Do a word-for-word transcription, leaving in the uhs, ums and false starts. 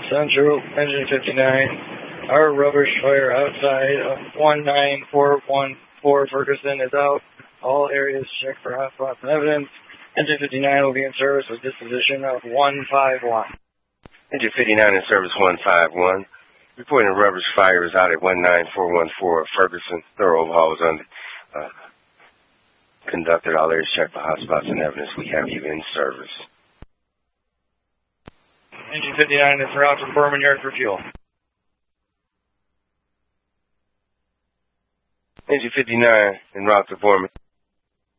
Central, engine fifty-nine. Our rubbish fire outside of one nine four one four Ferguson is out. All areas checked for hotspots and evidence. Engine fifty-nine will be in service with disposition of one five one. Engine fifty-nine in service one five one. Reporting a rubbish fire is out at one nine four one four Ferguson. Thorough overhaul was under, uh, conducted. All areas checked for hotspots and evidence. We have you in service. Engine fifty-nine is route to Berman Yard for fuel. Engine fifty-nine en route to Borman.